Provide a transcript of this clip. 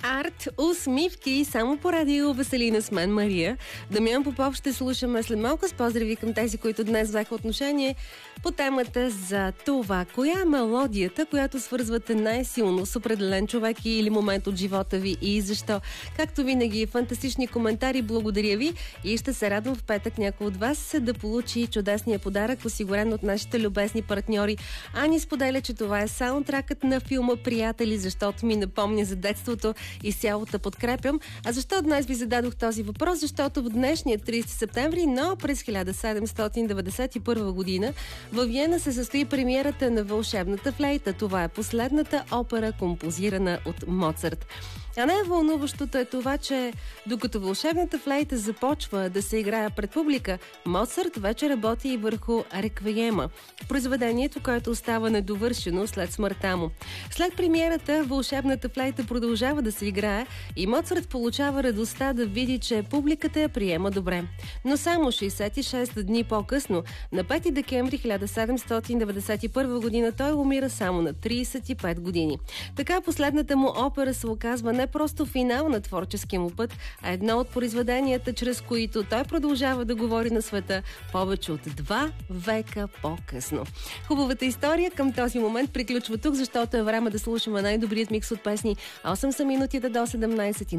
Арт, усмивки, само по радио Веселина с мен, Мария. Дамян Попов ще слушаме след малко с поздрави към тези, които днес взеха отношение по темата за това, коя е мелодията, която свързвате най-силно с определен човек или момент от живота ви и защо. Както винаги, фантастични коментари, благодаря ви и ще се радвам в петък някой от вас да получи чудесния подарък, осигурен от нашите любезни партньори. Ани споделя, че това е саундтракът на филма "Приятели", защото ми напомня за детството и цялата подкрепям. А защо днес ви зададох този въпрос? Защото в днешния 30 септември, но през 1791 година във Виена се състои премиерата на "Вълшебната флейта". Това е последната опера, композирана от Моцарт. А най-вълнуващото е това, че докато "Вълшебната флейта" започва да се играе пред публика, Моцарт вече работи и върху "Реквиема", произведението, което остава недовършено след смъртта му. След премиерата "Вълшебната флейта" продължава да се играе и Моцарт получава радостта да види, че публиката я приема добре. Но само 66 дни по-късно, на 5 декември 1791 година, той умира само на 35 години. Така последната му опера се оказва не просто финал на творческия му път, а едно от произведенията, чрез които той продължава да говори на света повече от 2 века по-късно. Хубавата история към този момент приключва тук, защото е време да слушаме най-добрият микс от песни. 8 са минутите до 17.